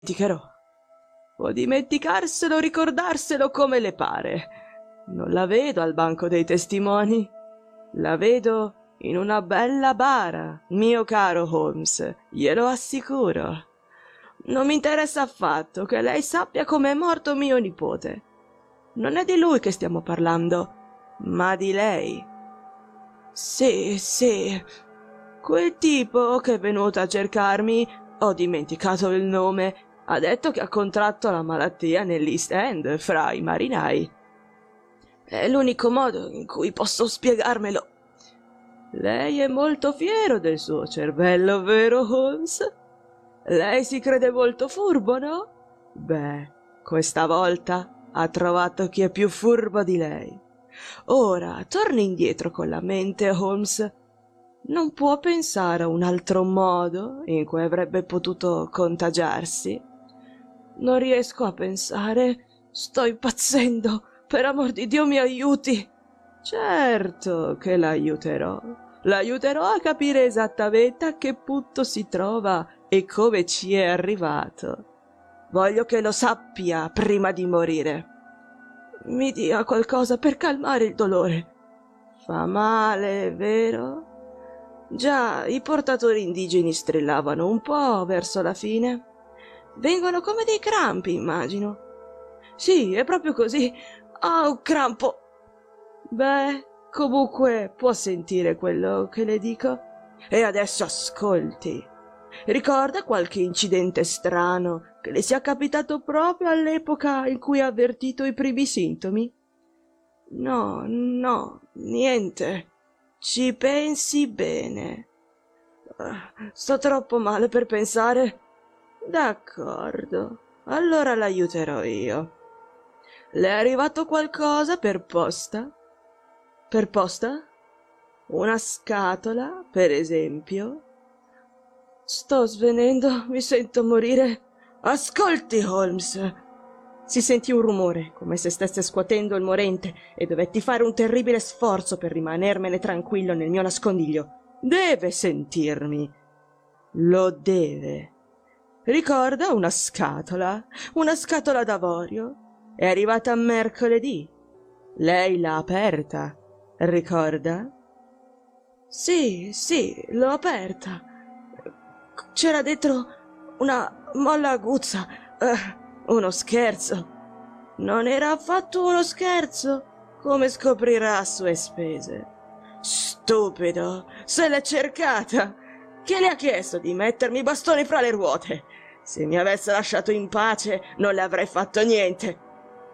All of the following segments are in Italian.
dimenticherò. Può dimenticarselo o ricordarselo come le pare. Non la vedo al banco dei testimoni. La vedo in una bella bara, mio caro Holmes, glielo assicuro. Non mi interessa affatto che lei sappia com'è morto mio nipote. Non è di lui che stiamo parlando, ma di lei. Sì, sì, quel tipo che è venuto a cercarmi, ho dimenticato il nome, ha detto che ha contratto la malattia nell'East End fra i marinai. È l'unico modo in cui posso spiegarmelo. Lei è molto fiero del suo cervello, vero Holmes? Lei si crede molto furbo, no? Beh, questa volta ha trovato chi è più furbo di lei. Ora, torni indietro con la mente, Holmes. Non può pensare a un altro modo in cui avrebbe potuto contagiarsi? Non riesco a pensare. Sto impazzendo. Per amor di Dio, mi aiuti. Certo che l'aiuterò. L'aiuterò a capire esattamente a che punto si trova e come ci è arrivato. Voglio che lo sappia prima di morire. Mi dia qualcosa per calmare il dolore. Fa male, vero? Già, i portatori indigeni strillavano un po' verso la fine. Vengono come dei crampi, immagino. Sì, è proprio così. Ah, un crampo. Beh, comunque può sentire quello che le dico. E adesso ascolti. Ricorda qualche incidente strano che le sia capitato proprio all'epoca in cui ha avvertito i primi sintomi? No, no, niente. Ci pensi bene. Sto troppo male per pensare. D'accordo, allora l'aiuterò io. Le è arrivato qualcosa per posta? Per posta? Una scatola, per esempio? Sto svenendo, mi sento morire. Ascolti, Holmes. Si sentì un rumore, come se stesse scuotendo il morente, e dovetti fare un terribile sforzo per rimanermene tranquillo nel mio nascondiglio. Deve sentirmi. Lo deve. Ricorda una scatola d'avorio. È arrivata mercoledì. Lei l'ha aperta, ricorda? Sì, l'ho aperta. C'era dentro una molla aguzza. Uno scherzo. Non era affatto uno scherzo, come scoprirà a sue spese. Stupido, se l'è cercata. Chi le ha chiesto di mettermi i bastoni fra le ruote? Se mi avesse lasciato in pace non le avrei fatto niente.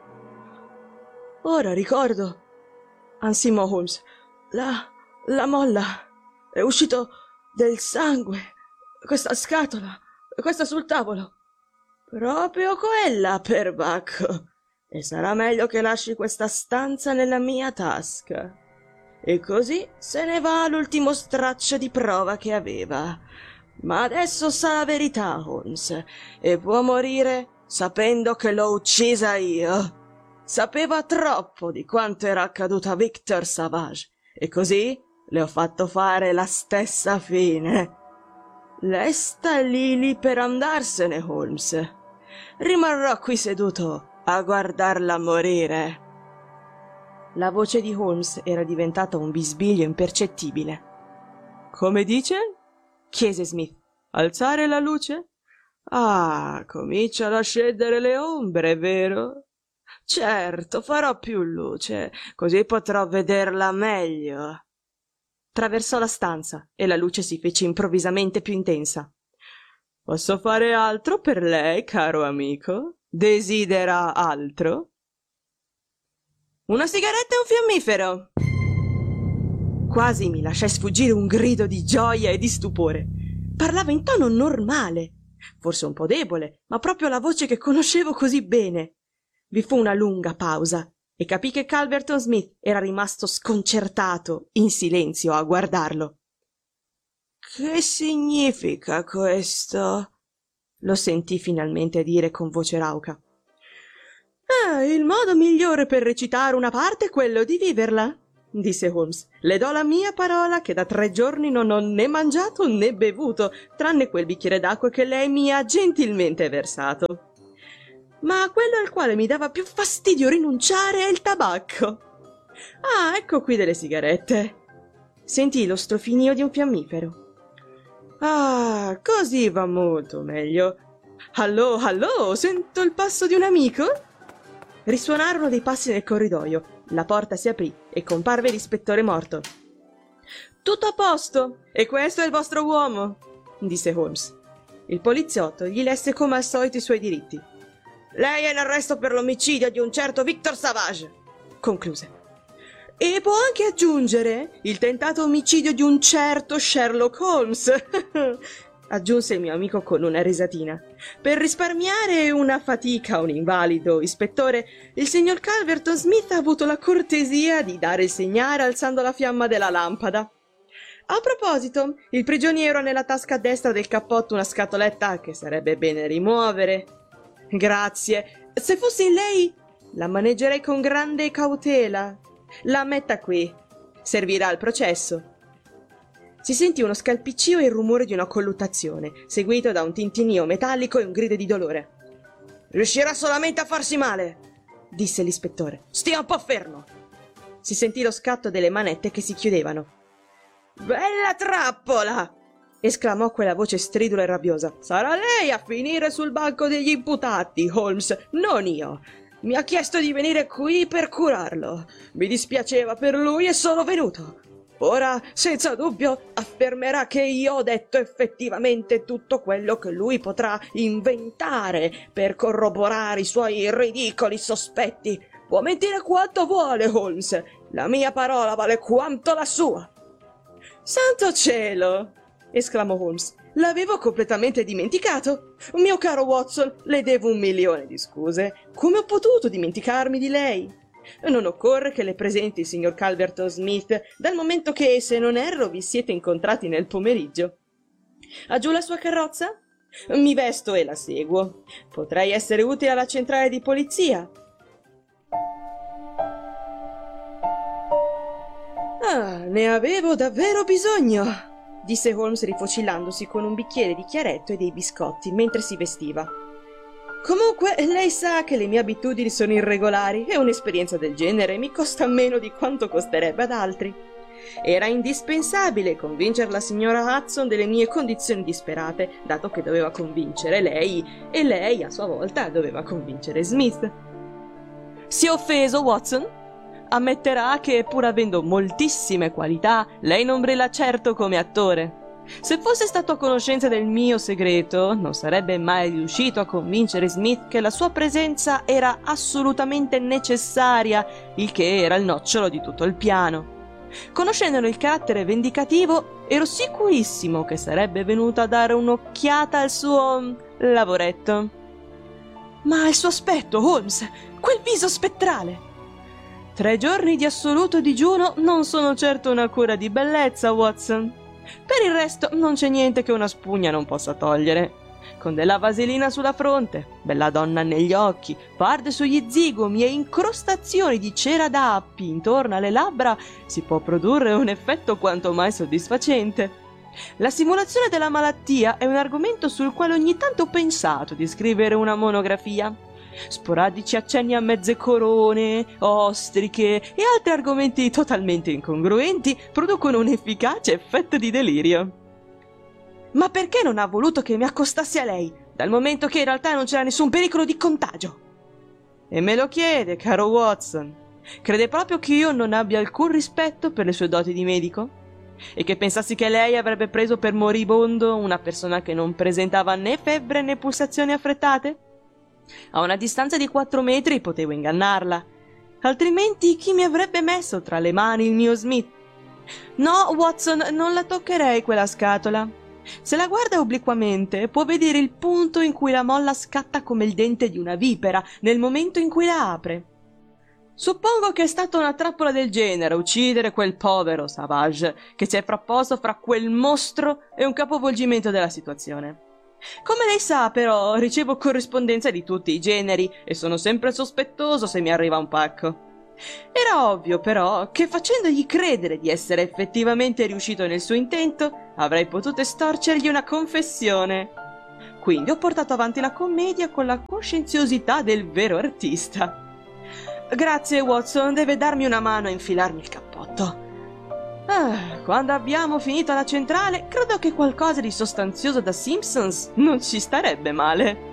Ora ricordo, ansimò Holmes, la molla, è uscito del sangue, questa scatola, questa sul tavolo. Proprio quella, perbacco. E sarà meglio che lasci questa stanza nella mia tasca. E così se ne va l'ultimo straccio di prova che aveva. Ma adesso sa la verità, Holmes, e può morire sapendo che l'ho uccisa io. Sapeva troppo di quanto era accaduto a Victor Savage, e così le ho fatto fare la stessa fine. Lei sta lì per andarsene, Holmes. Rimarrò qui seduto a guardarla morire. La voce di Holmes era diventata un bisbiglio impercettibile. Come dice? Chiese Smith. Alzare la luce? Ah, cominciano a scendere le ombre, vero? Certo, farò più luce, così potrò vederla meglio. Traversò la stanza e la luce si fece improvvisamente più intensa. Posso fare altro per lei, caro amico? Desidera altro? Una sigaretta e un fiammifero! Quasi mi lasciai sfuggire un grido di gioia e di stupore. Parlava in tono normale, forse un po' debole, ma proprio la voce che conoscevo così bene. Vi fu una lunga pausa e capì che Calverton Smith era rimasto sconcertato, in silenzio, a guardarlo. «Che significa questo?» lo sentì finalmente dire con voce rauca. Il modo migliore per recitare una parte è quello di viverla. disse Holmes. Le do la mia parola che da 3 giorni non ho né mangiato né bevuto, tranne quel bicchiere d'acqua che lei mi ha gentilmente versato. Ma quello al quale mi dava più fastidio rinunciare è il tabacco. Ah, ecco qui delle sigarette. Sentì lo strofinio di un fiammifero. Ah, così va molto meglio. Allò, allò, sento il passo di un amico? Risuonarono dei passi nel corridoio. La porta si aprì e comparve l'ispettore Morton. Tutto a posto, e questo è il vostro uomo, disse Holmes. Il poliziotto gli lesse come al solito i suoi diritti. Lei è in arresto per l'omicidio di un certo Victor Savage, concluse. E può anche aggiungere il tentato omicidio di un certo Sherlock Holmes, aggiunse il mio amico con una risatina. Per risparmiare una fatica a un invalido, ispettore, il signor Calverton Smith ha avuto la cortesia di dare il segnale alzando la fiamma della lampada. A proposito, il prigioniero ha nella tasca destra del cappotto una scatoletta che sarebbe bene rimuovere. Grazie. Se fossi lei, la maneggerei con grande cautela. La metta qui. Servirà al processo. Si sentì uno scalpiccio e il rumore di una colluttazione, seguito da un tintinnio metallico e un grido di dolore. Riuscirà solamente a farsi male, disse l'ispettore. Stia un po' fermo. Si sentì lo scatto delle manette che si chiudevano. Bella trappola! Esclamò quella voce stridula e rabbiosa. Sarà lei a finire sul banco degli imputati, Holmes, non io. Mi ha chiesto di venire qui per curarlo. Mi dispiaceva per lui e sono venuto. Ora, senza dubbio, affermerà che io ho detto effettivamente tutto quello che lui potrà inventare per corroborare i suoi ridicoli sospetti. Può mentire quanto vuole, Holmes. La mia parola vale quanto la sua. Santo cielo! Esclamò Holmes. L'avevo completamente dimenticato. Mio caro Watson, le devo 1.000.000 di scuse. Come ho potuto dimenticarmi di lei? Non occorre che le presenti il signor Calverton Smith, dal momento che, se non erro, vi siete incontrati nel pomeriggio. Ha giù la sua carrozza? Mi vesto e la seguo. Potrei essere utile alla centrale di polizia. Ah, ne avevo davvero bisogno, disse Holmes rifocillandosi con un bicchiere di chiaretto e dei biscotti mentre si vestiva. Comunque, lei sa che le mie abitudini sono irregolari e un'esperienza del genere mi costa meno di quanto costerebbe ad altri. Era indispensabile convincere la signora Hudson delle mie condizioni disperate, dato che doveva convincere lei e lei, a sua volta, doveva convincere Smith. Si è offeso, Watson? Ammetterà che, pur avendo moltissime qualità, lei non brilla certo come attore. Se fosse stato a conoscenza del mio segreto, non sarebbe mai riuscito a convincere Smith che la sua presenza era assolutamente necessaria, il che era il nocciolo di tutto il piano. Conoscendone il carattere vendicativo, ero sicurissimo che sarebbe venuto a dare un'occhiata al suo lavoretto. Ma il suo aspetto, Holmes, quel viso spettrale! 3 giorni di assoluto digiuno non sono certo una cura di bellezza, Watson. Per il resto non c'è niente che una spugna non possa togliere. Con della vaselina sulla fronte, bella donna negli occhi, parde sugli zigomi e incrostazioni di cera d'appi intorno alle labbra si può produrre un effetto quanto mai soddisfacente. La simulazione della malattia è un argomento sul quale ogni tanto ho pensato di scrivere una monografia. Sporadici accenni a mezze corone, ostriche e altri argomenti totalmente incongruenti producono un efficace effetto di delirio. Ma perché non ha voluto che mi accostassi a lei, dal momento che in realtà non c'era nessun pericolo di contagio? E me lo chiede, caro Watson. Crede proprio che io non abbia alcun rispetto per le sue doti di medico? E che pensassi che lei avrebbe preso per moribondo una persona che non presentava né febbre né pulsazioni affrettate? A una distanza di 4 metri potevo ingannarla. Altrimenti chi mi avrebbe messo tra le mani il mio Smith? No, Watson, non la toccherei quella scatola. Se la guarda obliquamente, può vedere il punto in cui la molla scatta come il dente di una vipera nel momento in cui la apre. Suppongo che è stata una trappola del genere a uccidere quel povero Savage, che si è frapposto fra quel mostro e un capovolgimento della situazione. Come lei sa, però, ricevo corrispondenza di tutti i generi e sono sempre sospettoso se mi arriva un pacco. Era ovvio, però, che facendogli credere di essere effettivamente riuscito nel suo intento, avrei potuto estorcergli una confessione. Quindi ho portato avanti la commedia con la coscienziosità del vero artista. Grazie, Watson, deve darmi una mano a infilarmi il cappotto. Quando abbiamo finito la centrale, credo che qualcosa di sostanzioso da Simpsons non ci starebbe male.